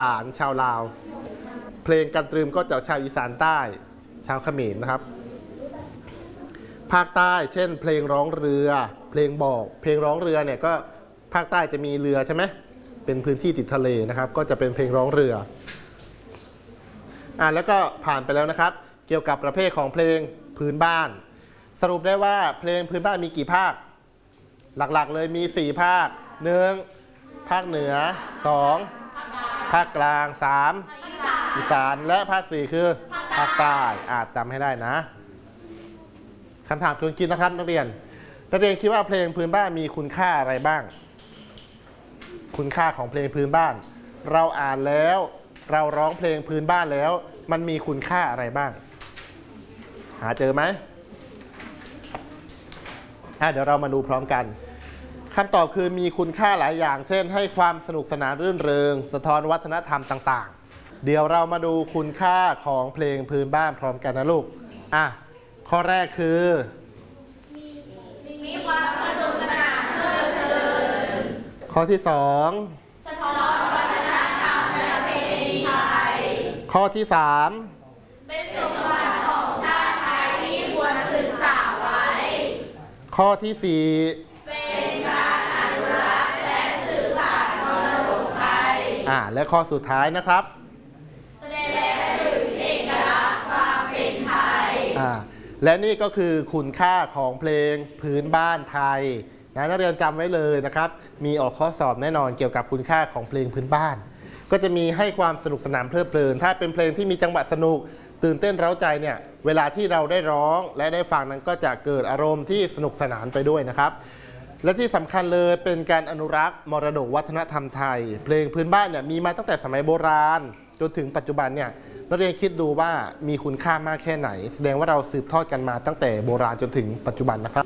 อ่านชาวลาวเพลงกันตรึมก็จากชาวอีสานใต้ชาวเขมรนะครับภาคใต้เช่นเพลงร้องเรือเพลงบอกเพลงร้องเรือเนี่ยก็ภาคใต้จะมีเรือใช่ไหมเป็นพื้นที่ติดทะเลนะครับก็จะเป็นเพลงร้องเรือแล้วก็ผ่านไปแล้วนะครับเกี่ยวกับประเภทของเพลงพื้นบ้านสรุปได้ว่าเพลงพื้นบ้านมีกี่ภาคหลักๆเลยมี4ภาค1ภาคเหนือ2ภาคกลาง3อีสานและภาค4คือภาคใต้จำให้ได้นะคำถามชวนคิดนะครับนักเรียนคิดว่าเพลงพื้นบ้านมีคุณค่าอะไรบ้างคุณค่าของเพลงพื้นบ้านเราอ่านแล้วเราร้องเพลงพื้นบ้านแล้วมันมีคุณค่าอะไรบ้างหาเจอไหมเดี๋ยวเรามาดูพร้อมกันคำตอบคือมีคุณค่าหลายอย่างเช่นให้ความสนุกสนานรื่นเริงสะท้อนวัฒนธรรมต่างๆเดี๋ยวเรามาดูคุณค่าของเพลงพื้นบ้านพร้อมกันนะลูกข้อแรกคือมีความสนุกสนานเพลิดเพลินข้อที่2สะท้อนวัฒนธรรมและประเพณีไทยข้อที่3เป็นสมบัติของชาติไทยที่ควรศึกษาไว้ข้อที่4เป็นการอนุรักษ์และสืบสานมรดกไทยและข้อสุดท้ายนะครับแสดงถึงเอกลักษณ์ความเป็นไทยและนี่ก็คือคุณค่าของเพลงพื้นบ้านไทยนักเรียนจำไว้เลยนะครับมีออกข้อสอบแน่นอนเกี่ยวกับคุณค่าของเพลงพื้นบ้านก็จะมีให้ความสนุกสนานเพลิดเพลินถ้าเป็นเพลงที่มีจังหวะสนุกตื่นเต้นเร้าใจเนี่ยเวลาที่เราได้ร้องและได้ฟังนั้นก็จะเกิดอารมณ์ที่สนุกสนานไปด้วยนะครับและที่สำคัญเลยเป็นการอนุรักษ์มรดกวัฒนธรรมไทยเพลงพื้นบ้านเนี่ยมีมาตั้งแต่สมัยโบราณจนถึงปัจจุบันเนี่ยนักเรียนคิดดูว่ามีคุณค่ามากแค่ไหนแสดงว่าเราสืบทอดกันมาตั้งแต่โบราณจนถึงปัจจุบันนะครับ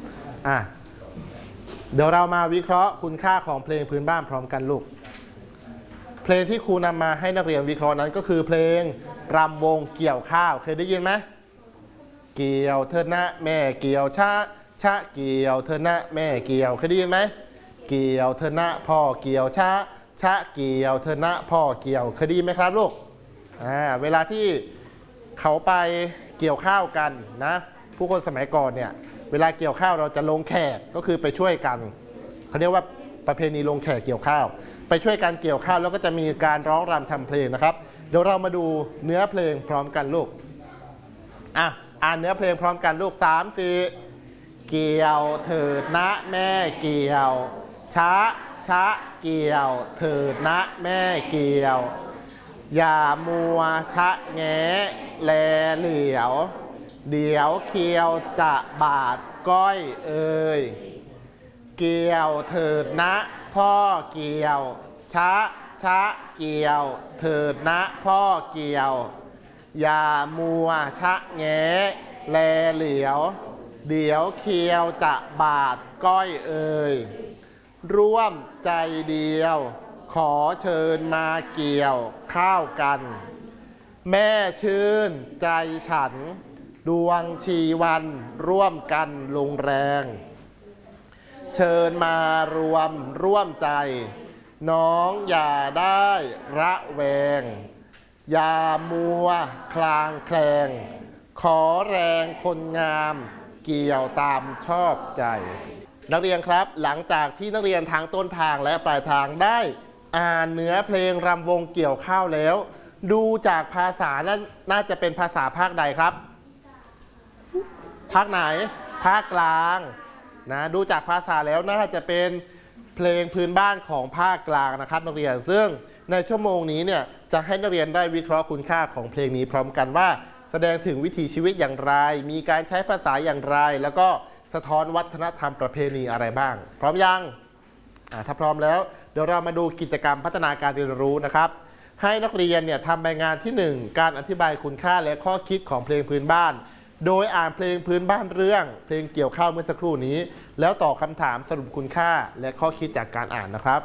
เดี๋ยวเรามาวิเคราะห์คุณค่าของเพลงพื้นบ้านพร้อมกันลูกเพลงที่ครูนำมาให้นักเรียนวิเคราะห์นั้นก็คือเพลงรำวงเกี่ยวข้าวเคยได้ยินไหมเกี่ยวเธอนะแม่เกี่ยวชะเกี่ยวเธอนะแม่เกี่ยวเคยได้ยินไหมเกี่ยวเธอนะพ่อเกี่ยวชะเกี่ยวเธอนะพ่อเกี่ยวเคยได้ยินไหมครับลูกเวลาที่เขาไปเกี่ยวข้าวกันนะผู้คนสมัยก่อนเนี่ยเวลาเกี่ยวข้าวเราจะลงแขกก็คือไปช่วยกันเขาเรียกว่าประเพณีลงแขกเกี่ยวข้าวไปช่วยกันเกี่ยวข้าวแล้วก็จะมีการร้องรำทำเพลงนะครับเดี๋ยวเรามาดูเนื้อเพลงพร้อมกันลูกอ่านเนื้อเพลงพร้อมกันลูก3-4เกี่ยวเถิดนะแม่เกี่ยวชะเกี่ยวเถิดนะแม่เกี่ยวอย่ามัวชะแงแลเหลียวเดี๋ยวเคียวจะบาดก้อยเอ่ยเกี่ยวเถิดนะพ่อเกี่ยวชะเกี่ยวเถิดนะพ่อเกี่ยวอย่ามัวชะแงแลเหลียวเดี๋ยวเคียวจะบาดก้อยเอ่ยร่วมใจเดียวขอเชิญมาเกี่ยวข้าวกันแม่ชื่นใจฉันดวงชีวันร่วมกันลงแรงเชิญมารวมร่วมใจน้องอย่าได้ระแวงอย่ามัวคลางแคลงขอแรงคนงามเกี่ยวตามชอบใจนักเรียนครับหลังจากที่นักเรียนทางต้นทางและปลายทางได้อ่านเนื้อเพลงรำวงเกี่ยวข้าวแล้วดูจากภาษาน่าจะเป็นภาษาภาคใดครับภาคไหนภาคกลางนะดูจากภาษาแล้วน่าจะเป็นเพลงพื้นบ้านของภาคกลางนะครับนักเรียนซึ่งในชั่วโมงนี้เนี่ยจะให้นักเรียนได้วิเคราะห์คุณค่าของเพลงนี้พร้อมกันว่าแสดงถึงวิถีชีวิตอย่างไรมีการใช้ภาษาอย่างไรแล้วก็สะท้อนวัฒนธรรมประเพณีอะไรบ้างพร้อมยังถ้าพร้อมแล้วเดี๋ยวเรามาดูกิจกรรมพัฒนาการเรียนรู้นะครับให้นักเรียนเนี่ยทำใบงานที่1การอธิบายคุณค่าและข้อคิดของเพลงพื้นบ้านโดยอ่านเพลงพื้นบ้านเรื่องเพลงเกี่ยวข้าวเมื่อสักครู่นี้แล้วตอบคำถามสรุปคุณค่าและข้อคิดจากการอ่านนะครับ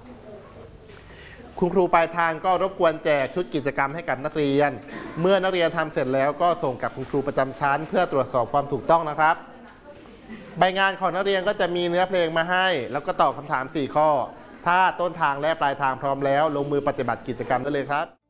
คุณครูปลายทางก็รบกวนแจกชุดกิจกรรมให้กับนักเรียนเมื่อนักเรียนทำเสร็จแล้วก็ส่งกับคุณครูประจำชั้นเพื่อตรวจสอบความถูกต้องนะครับใบงานของนักเรียนก็จะมีเนื้อเพลงมาให้แล้วก็ตอบคำถาม4ข้อถ้าต้นทางและปลายทางพร้อมแล้วลงมือปฏิบัติกิจกรรมได้เลยครับ